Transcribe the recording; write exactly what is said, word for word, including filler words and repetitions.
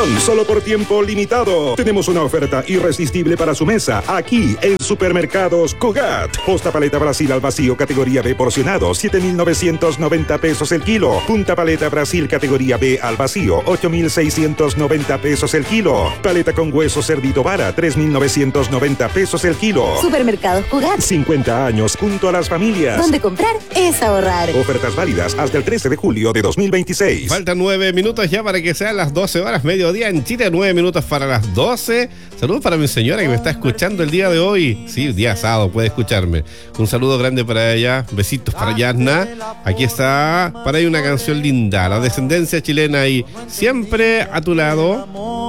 Solo por tiempo limitado. Tenemos una oferta irresistible para su mesa aquí en Supermercados Cogat. Posta paleta Brasil al vacío categoría B porcionado, siete mil novecientos noventa pesos el kilo. Punta paleta Brasil categoría B al vacío, ocho mil seiscientos noventa pesos el kilo. Paleta con hueso cerdito vara, tres mil novecientos noventa pesos el kilo. Supermercados Cogat. cincuenta años junto a las familias. Donde comprar es ahorrar. Ofertas válidas hasta el trece de julio de dos mil veintiséis. Faltan nueve minutos ya para que sean las doce horas, mediodía en Chile, nueve minutos para las doce. Saludos para mi señora que me está escuchando el día de hoy. Sí, día sábado, puede escucharme. Un saludo grande para ella. Besitos para Yasna. Aquí está para ella una canción linda, La Descendencia Chilena y Siempre a tu lado.